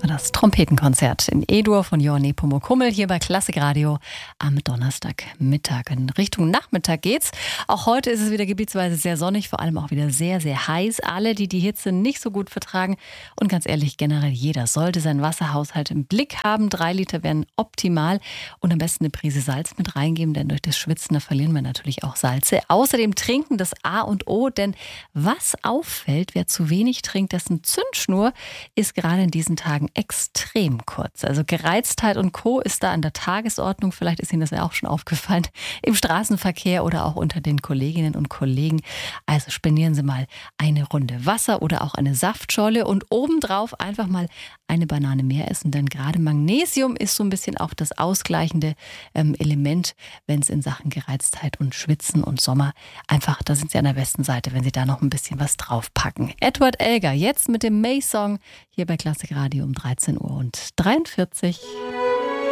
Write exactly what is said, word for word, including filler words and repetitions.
das Trompetenkonzert in E-Dur von Johann Nepomuk-Hummel hier bei Klassik Radio am Donnerstagmittag. In Richtung Nachmittag geht's. Auch heute ist es wieder gebietsweise sehr sonnig, vor allem auch wieder sehr, sehr heiß. Alle, die die Hitze nicht so gut vertragen und ganz ehrlich, generell jeder sollte seinen Wasserhaushalt im Blick haben. Drei Liter wären optimal und am besten eine Prise Salz mit reingeben, denn durch das Schwitzen, da verlieren wir natürlich auch Salze. Außerdem trinken das A und O, denn was auffällt, wer zu wenig trinkt, dessen Zündschnur ist gerade in diesen Tagen extrem kurz. Also Gereiztheit und Co. ist da an der Tagesordnung. Vielleicht ist Ihnen das ja auch schon aufgefallen. Im Straßenverkehr oder auch unter den Kolleginnen und Kollegen. Also spendieren Sie mal eine Runde Wasser oder auch eine Saftschorle und obendrauf einfach mal eine Banane mehr essen. Denn gerade Magnesium ist so ein bisschen auch das ausgleichende ähm, Element, wenn es in Sachen Gereiztheit und Schwitzen und Sommer einfach, da sind Sie an der besten Seite, wenn Sie da noch ein bisschen was draufpacken. Edward Elgar, jetzt mit dem May-Song hier bei Klassik Radio um dreizehn Uhr und dreiundvierzig.